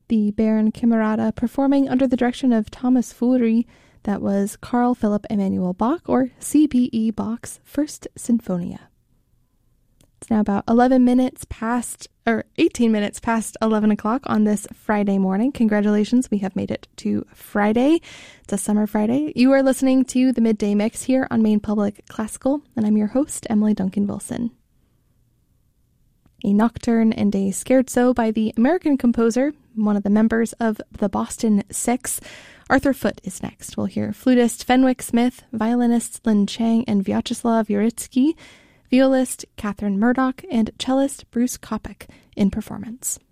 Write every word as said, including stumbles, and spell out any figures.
the Bern Camerata performing under the direction of Thomas Fury. That was Carl Philipp Emanuel Bach, or C P E Bach's First Sinfonia. It's now about eleven minutes past, or eighteen minutes past eleven o'clock on this Friday morning. Congratulations, we have made it to Friday. It's a summer Friday. You are listening to the Midday Mix here on Maine Public Classical, and I'm your host, Emily Duncan Wilson. A nocturne and a scherzo by the American composer, one of the members of the Boston Six, Arthur Foote, is next. We'll hear flutist Fenwick Smith, violinists Lin Chang and Vyacheslav Uritsky, violist Catherine Murdoch, and cellist Bruce Kopic in performance.